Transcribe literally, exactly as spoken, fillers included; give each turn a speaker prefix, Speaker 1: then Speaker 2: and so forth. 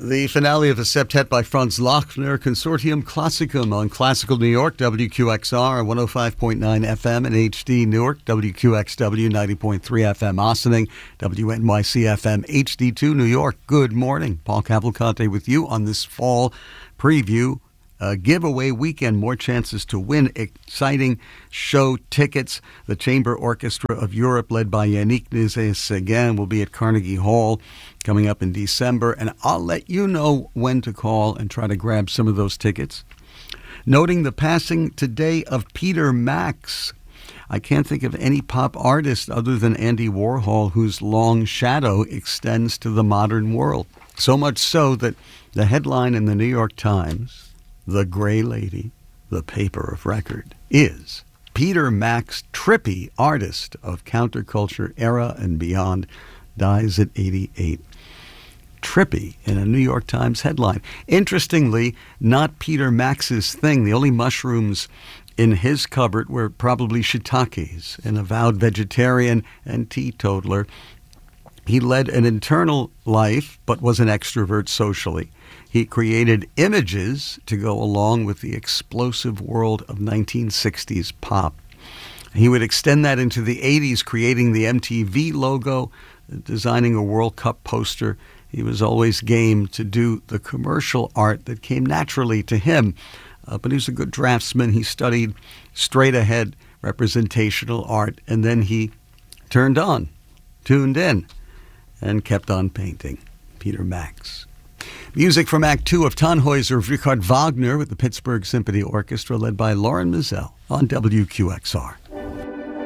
Speaker 1: The finale of the septet by Franz Lachner Consortium Classicum on Classical New York, W Q X R, one oh five point nine F M and H D Newark, W Q X W, ninety point three F M Ossining, W N Y C F M H D two New York. Good morning. Paul Cavalcante with you on this fall preview uh, giveaway weekend. More chances to win exciting show tickets. The Chamber Orchestra of Europe, led by Yannick Nézet-Séguin, will be at Carnegie Hall coming up in December, and I'll let you know when to call and try to grab some of those tickets. Noting the passing today of Peter Max. I can't think of any pop artist other than Andy Warhol whose long shadow extends to the modern world. So much so that the headline in the New York Times, "The Gray Lady, the paper of record," is Peter Max, trippy artist of counterculture era and beyond, dies at eighty-eight. Trippy in a New York Times headline. Interestingly, not Peter Max's thing. The only mushrooms in his cupboard were probably shiitakes. An avowed vegetarian and teetotaler, he led an internal life but was an extrovert socially. He created images to go along with the explosive world of nineteen sixties pop. He would extend that into the eighties, creating the M T V logo, designing a World Cup poster. He was always game to do the commercial art that came naturally to him. Uh, but he was a good draftsman. He studied straight ahead representational art, and then he turned on, tuned in, and kept on painting. Peter Max. Music from Act Two of Tannhäuser of Richard Wagner with the Pittsburgh Symphony Orchestra, led by Lauren Mizell on W Q X R.